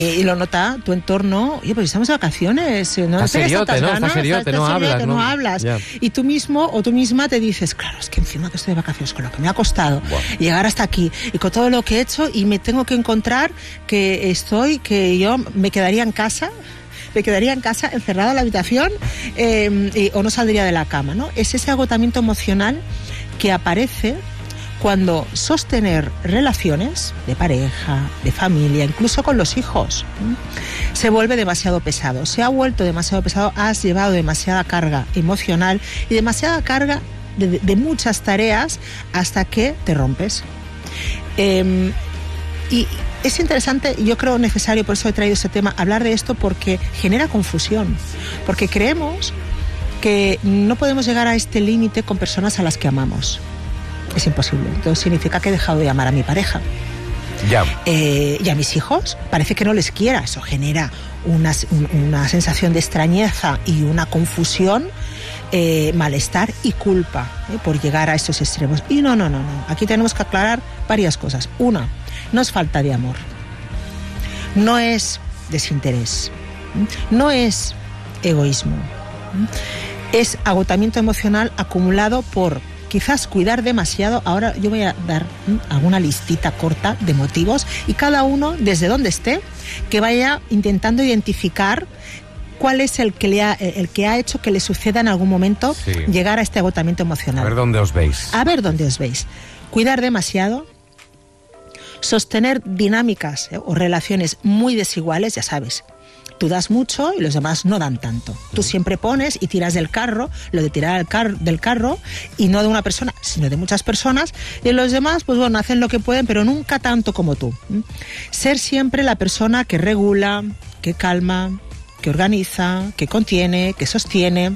Y lo nota tu entorno. Oye, pues estamos de vacaciones. No estás seriote, ¿no? Estás seriote, no hablas. No hablas. Ya. Y tú mismo o tú misma te dices, claro, es que encima que estoy de vacaciones, con lo que me ha costado llegar hasta aquí y con todo lo que he hecho, y me tengo que encontrar que yo me quedaría en casa. Encerrada en la habitación, o no saldría de la cama, ¿no? Es ese agotamiento emocional que aparece cuando sostener relaciones de pareja, de familia, incluso con los hijos, se vuelve demasiado pesado. Se ha vuelto demasiado pesado, has llevado demasiada carga emocional y demasiada carga de muchas tareas hasta que te rompes. Y es interesante, yo creo necesario, por eso he traído este tema, hablar de esto, porque genera confusión, porque creemos que no podemos llegar a este límite con personas a las que amamos. Es imposible. Entonces significa que he dejado de amar a mi pareja. Ya. Y a mis hijos parece que no les quiera. Eso genera una sensación de extrañeza y una confusión, malestar y culpa, por llegar a estos extremos. Y no. Aquí tenemos que aclarar varias cosas. Una, no es falta de amor. No es desinterés. No es egoísmo. Es agotamiento emocional acumulado por quizás cuidar demasiado. Ahora yo voy a dar alguna listita corta de motivos, y cada uno, desde donde esté, que vaya intentando identificar cuál es el que ha hecho que le suceda en algún momento llegar a este agotamiento emocional. A ver dónde os veis. Cuidar demasiado, sostener dinámicas o relaciones muy desiguales, ya sabes. Tú das mucho y los demás no dan tanto. Tú siempre pones y tiras del carro, lo de tirar del carro, y no de una persona, sino de muchas personas, y los demás, pues bueno, hacen lo que pueden, pero nunca tanto como tú. Ser siempre la persona que regula, que calma, que organiza, que contiene, que sostiene.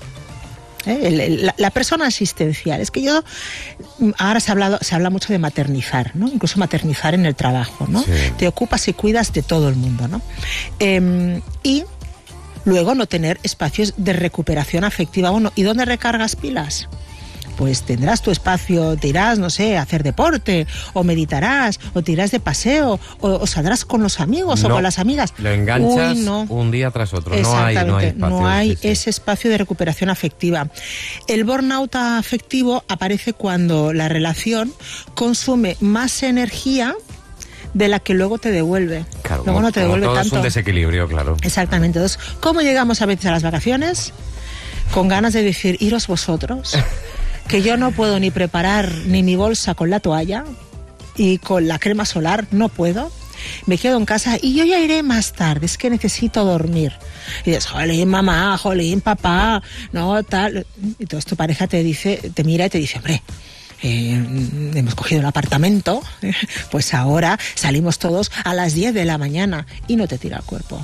La persona asistencial. Es que ahora se habla mucho de maternizar, ¿no? Incluso maternizar en el trabajo, ¿no? Sí. Te ocupas y cuidas de todo el mundo, ¿no? Y luego no tener espacios de recuperación afectiva. Bueno, ¿y dónde recargas pilas? Pues tendrás tu espacio, te irás, no sé, a hacer deporte, o meditarás, o te irás de paseo, o saldrás con los amigos o con las amigas. Lo enganchas un día tras otro. No hay ese espacio de recuperación afectiva. El burnout afectivo aparece cuando la relación consume más energía de la que luego te devuelve. Claro, luego no te devuelve todo tanto. Es un desequilibrio, claro. Exactamente. Entonces, ¿cómo llegamos a veces a las vacaciones? Con ganas de decir, iros vosotros, que yo no puedo ni preparar ni mi bolsa con la toalla y con la crema solar, no puedo. Me quedo en casa y yo ya iré más tarde, es que necesito dormir. Y dices, jolín, mamá, jolín, papá, no, tal. Y entonces tu pareja te mira y te dice, hombre, hemos cogido el apartamento, pues ahora salimos todos a las 10 de la mañana, y no te tira el cuerpo.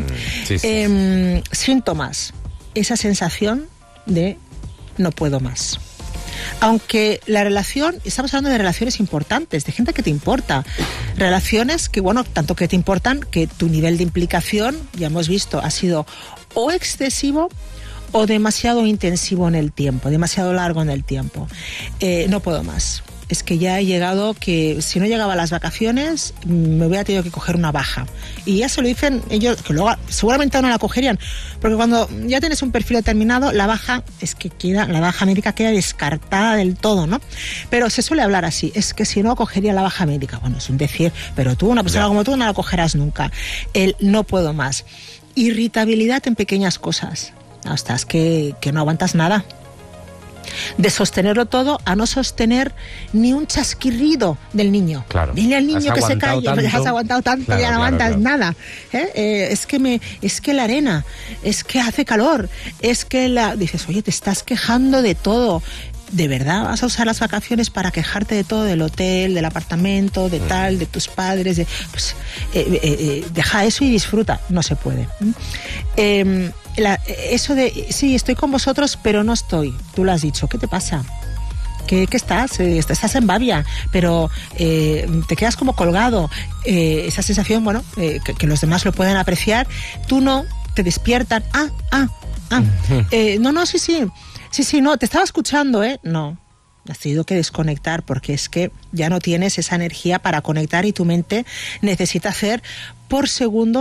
Síntomas, esa sensación de no puedo más. Aunque la relación, estamos hablando de relaciones importantes, de gente que te importa, relaciones que, bueno, tanto que te importan, que tu nivel de implicación, ya hemos visto, ha sido o excesivo o demasiado intensivo en el tiempo, demasiado largo en el tiempo. No puedo más. Es que ya he llegado que si no llegaba a las vacaciones me hubiera tenido que coger una baja. Y ya se lo dicen ellos, que luego seguramente no la cogerían, porque cuando ya tienes un perfil determinado, la baja médica queda descartada del todo, ¿no? Pero se suele hablar así, es que si no cogería la baja médica. Bueno, es un decir, pero tú, una persona como tú, no la cogerás nunca. El no puedo más. Irritabilidad en pequeñas cosas. Hasta es que no aguantas nada. De sostenerlo todo a no sostener ni un chasquirrido del niño. Claro. Dile al niño que se calle, has aguantado tanto, claro, ya no aguantas nada. Es que la arena, es que hace calor, es que dices, oye, te estás quejando de todo. ¿De verdad vas a usar las vacaciones para quejarte de todo, del hotel, del apartamento, de tal, de tus padres? Deja eso y disfruta. No se puede. Eso de, sí, estoy con vosotros, pero no estoy. Tú lo has dicho. ¿Qué te pasa? ¿Qué estás? Estás en babia, pero te quedas como colgado. Esa sensación, bueno, que los demás lo pueden apreciar. Tú no, te despiertan. No, sí. Sí, no, te estaba escuchando, No, has tenido que desconectar porque es que ya no tienes esa energía para conectar y tu mente necesita hacer por segundo